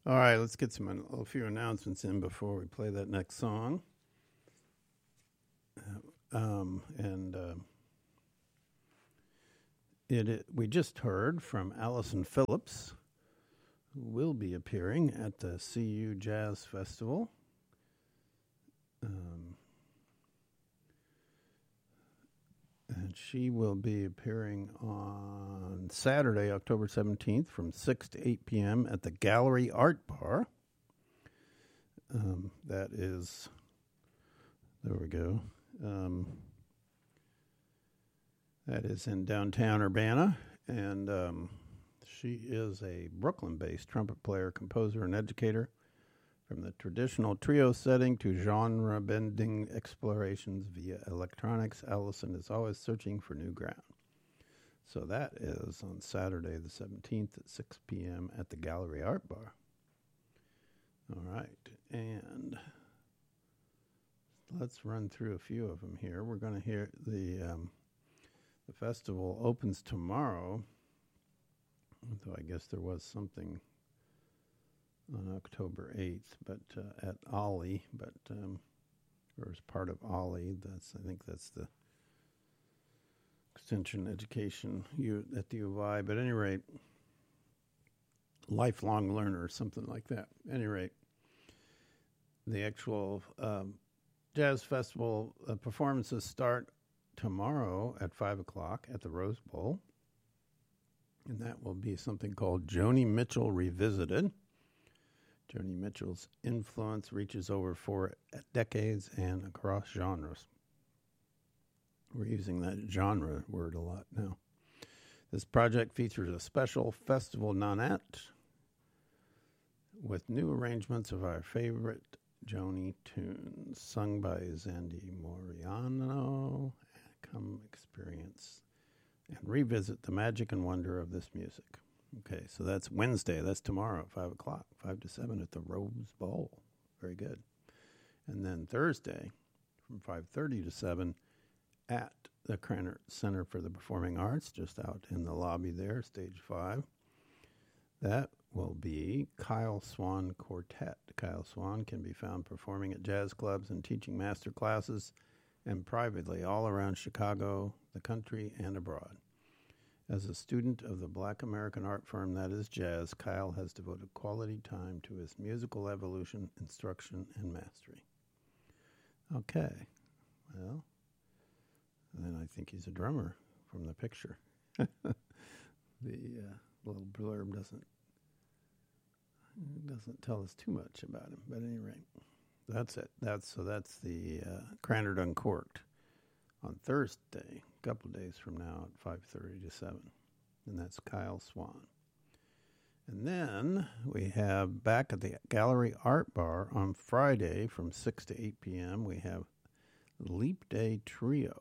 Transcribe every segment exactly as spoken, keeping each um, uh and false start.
All right, let's get some a few announcements in before we play that next song. Uh, um, and uh, it, it we just heard from Allison Phillips, who will be appearing at the C U Jazz Festival. Um, and she will be appearing on Saturday, October seventeenth from six to eight p.m. at the Gallery Art Bar. Um, that is, there we go. Um, that is in downtown Urbana, and um, she is a Brooklyn-based trumpet player, composer, and educator. From the traditional trio setting to genre-bending explorations via electronics, Allison is always searching for new ground. So that is on Saturday the seventeenth at six p.m. at the Gallery Art Bar. All right, and let's run through a few of them here. We're going to hear the um, the festival opens tomorrow, though I guess there was something on October eighth, but uh, at Ollie, but um, or as part of Ollie, that's I think that's the extension education U, at the U of I. But at any rate, lifelong learner or something like that. At any rate, the actual um, jazz festival uh, performances start tomorrow at five o'clock at the Rose Bowl, and that will be something called Joni Mitchell Revisited. Joni Mitchell's influence reaches over four decades and across genres. We're using that genre word a lot now. This project features a special festival nonette with new arrangements of our favorite Joni tunes, sung by Zandy Moriano. Come experience and revisit the magic and wonder of this music. Okay, so that's Wednesday. That's tomorrow, five o'clock, five to seven at the Rose Bowl. Very good. And then Thursday from five thirty to seven at the Krannert Center for the Performing Arts, just out in the lobby there, stage five. That will be Kyle Swan Quartet. Kyle Swan can be found performing at jazz clubs and teaching master classes and privately all around Chicago, the country, and abroad. As a student of the Black American art firm that is jazz, Kyle has devoted quality time to his musical evolution, instruction, and mastery. Okay, well, then I think he's a drummer from the picture. the uh, little blurb doesn't doesn't tell us too much about him, but at any rate, that's it. That's so that's the uh, Krannert Uncorked on Thursday, a couple of days from now at five thirty to seven. And that's Kyle Swan. And then we have back at the Gallery Art Bar on Friday from six to eight p.m. we have Leap Day Trio.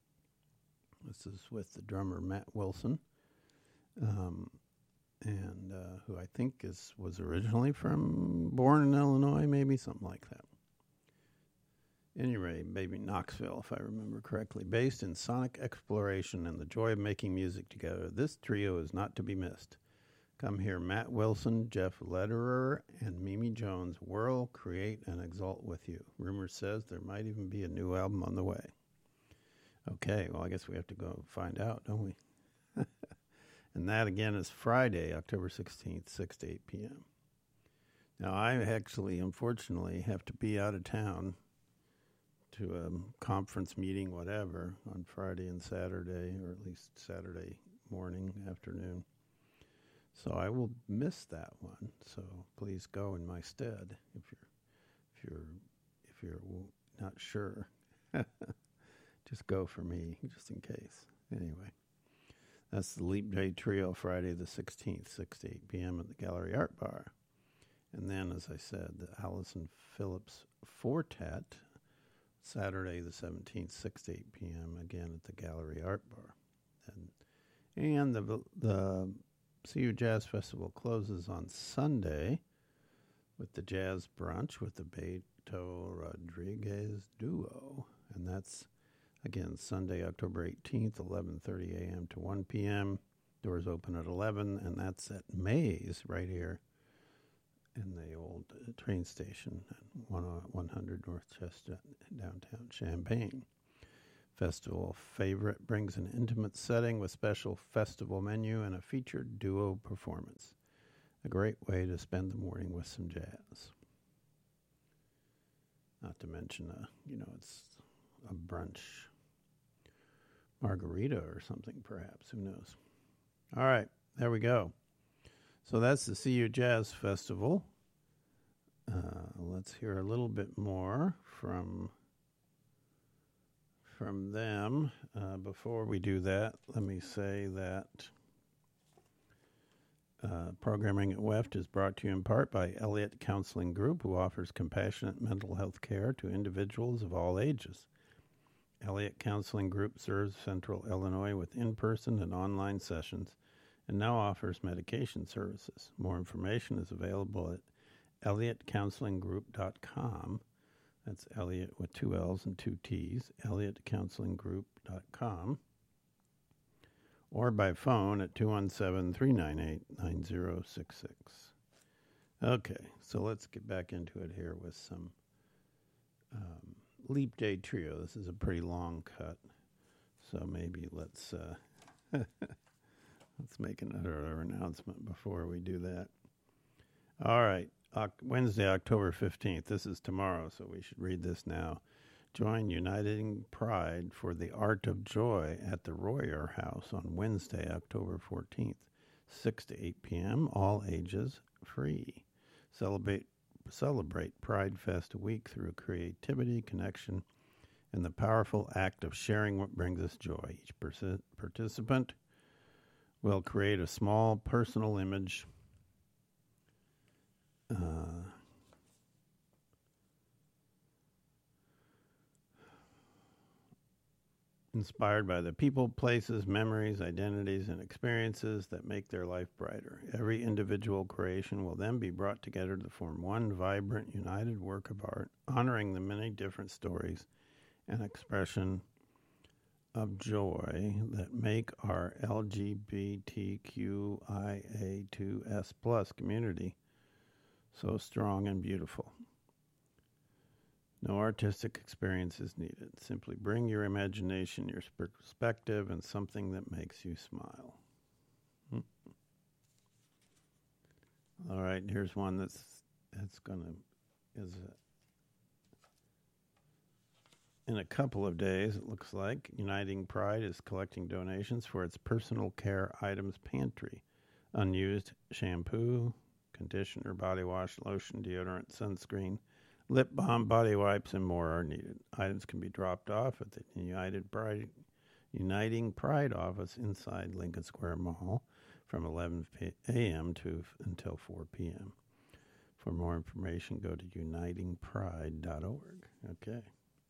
This is with the drummer Matt Wilson, um, and uh, who I think is was originally from, born in Illinois, maybe, something like that. Anyway, maybe Knoxville, if I remember correctly. Based in sonic exploration and the joy of making music together, this trio is not to be missed. Come hear Matt Wilson, Jeff Lederer, and Mimi Jones whirl, create, and exalt with you. Rumor says there might even be a new album on the way. Okay, well, I guess we have to go find out, don't we? And that, again, is Friday, October sixteenth, six to eight p.m. Now, I actually, unfortunately, have to be out of town to a conference meeting, whatever, on Friday and Saturday, or at least Saturday morning, afternoon. So I will miss that one. So please go in my stead if you're if you're if you're not sure. Just go for me, just in case. Anyway, that's the Leap Day Trio, Friday the sixteenth, six to eight p.m. at the Gallery Art Bar. And then, as I said, the Allison Phillips Quartet, Saturday the seventeenth, six to eight p.m., again at the Gallery Art Bar. And, and the the C U Jazz Festival closes on Sunday with the Jazz Brunch with the Beto Rodriguez Duo. And that's, again, Sunday, October eighteenth, eleven thirty a.m. to one p.m. Doors open at eleven, and that's at Maze right here in the old uh, train station at one hundred North Chestnut, downtown Champaign. Festival favorite brings an intimate setting with special festival menu and a featured duo performance. A great way to spend the morning with some jazz. Not to mention, a, you know, it's a brunch margarita or something, perhaps. Who knows? All right, there we go. So that's the C U Jazz Festival. Uh, let's hear a little bit more from from them. Uh, before we do that, let me say that uh, programming at W E F T is brought to you in part by Elliott Counseling Group, who offers compassionate mental health care to individuals of all ages. Elliott Counseling Group serves Central Illinois with in-person and online sessions and now offers medication services. More information is available at elliott counseling group dot com. That's Elliott with two L's and two T's, elliott counseling group dot com. Or by phone at two one seven, three nine eight, nine zero six six. Okay, so let's get back into it here with some um, Leap Day Trio. This is a pretty long cut, so maybe let's uh, let's make another announcement before we do that. All right, Oc- Wednesday, October fifteenth. This is tomorrow, so we should read this now. Join Uniting Pride for the Art of Joy at the Royer House on Wednesday, October fourteenth, six to eight p.m., all ages free. Celebrate Celebrate Pride Fest week through creativity, connection, and the powerful act of sharing what brings us joy. Each persi- participant will create a small personal image uh, inspired by the people, places, memories, identities, and experiences that make their life brighter. Every individual creation will then be brought together to form one vibrant, united work of art, honoring the many different stories and expression of joy that make our L G B T Q I A two S plus community so strong and beautiful. No artistic experience is needed. Simply bring your imagination, your perspective, and something that makes you smile. Hmm. All right, here's one that's that's gonna is a, in a couple of days. It looks like Uniting Pride is collecting donations for its personal care items pantry. Unused shampoo, conditioner, body wash, lotion, deodorant, sunscreen, lip balm, body wipes, and more are needed. Items can be dropped off at the United Pride, Uniting Pride office inside Lincoln Square Mall from eleven a.m. to until four p.m. For more information, go to uniting pride dot org. Okay.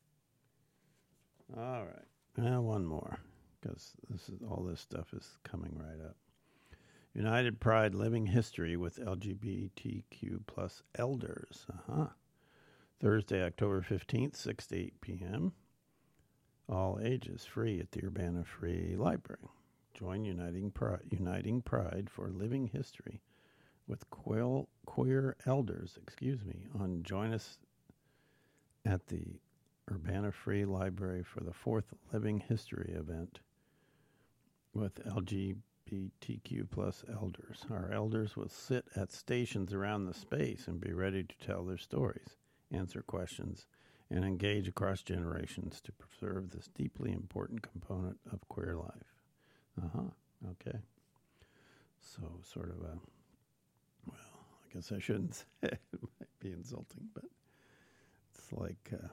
All right. Now one more, because this is all this stuff is coming right up. United Pride Living History with L G B T Q plus elders. Uh-huh. Thursday, October fifteenth, six to eight p.m. All ages free at the Urbana Free Library. Join Uniting Pride, Uniting Pride for Living History with queer, queer elders, excuse me, on Join Us at the Urbana Free Library for the fourth Living History event with L G B T Q plus elders. Our elders will sit at stations around the space and be ready to tell their stories, answer questions, and engage across generations to preserve this deeply important component of queer life. Uh-huh. Okay. So sort of a, well, I guess I shouldn't say it. It might be insulting, but it's like uh,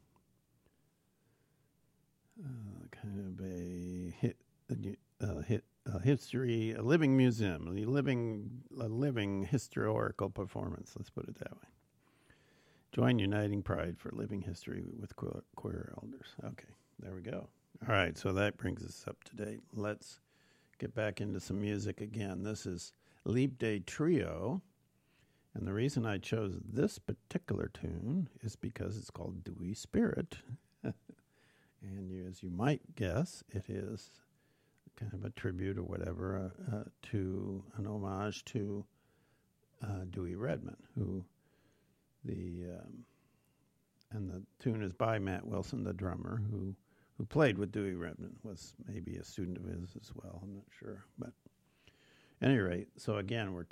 uh, kind of a hit, a hit, a history, a living museum, a living, a living historical performance. Let's put it that way. Join Uniting Pride for Living History with queer, queer elders. Okay, there we go. All right, so that brings us up to date. Let's get back into some music again. This is Leap Day Trio, and the reason I chose this particular tune is because it's called Dewy Spirit. And you, as you might guess, it is kind of a tribute or whatever uh, uh, to an homage to uh, Dewey Redman, who the um, and the tune is by Matt Wilson, the drummer, who who played with Dewey Redman, was maybe a student of his as well. I'm not sure, but at any rate, so again, we're